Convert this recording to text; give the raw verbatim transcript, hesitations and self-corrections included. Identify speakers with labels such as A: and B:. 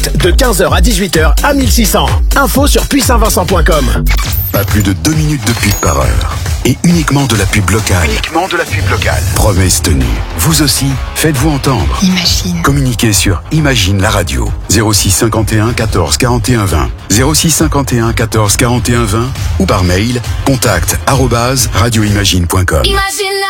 A: De quinze heures à dix-huit heures à mille six cents. Info sur puis saint vincent point com.
B: Pas plus de deux minutes de pub par heure. Et uniquement de la pub locale. Uniquement de la pub locale. Promesse tenue. Vous aussi, faites-vous entendre.
C: Imagine.
B: Communiquez sur Imagine la radio. zéro six cinquante et un quatorze quarante et un vingt. zéro six cinquante et un quatorze quarante et un vingt. Ou par mail, contact arobase radioimagine point com.
D: Imagine